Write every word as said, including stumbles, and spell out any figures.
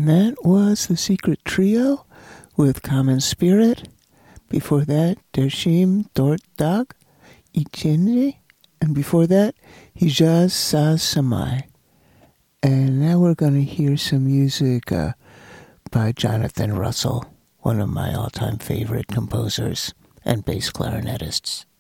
And that was The Secret Trio with Common Spirit. Before that, Dershim Dort Dag, Ichenri. And before that, Hijaz Saz Samai. And now we're going to hear some music uh, by Jonathan Russell, one of my all-time favorite composers and bass clarinetists.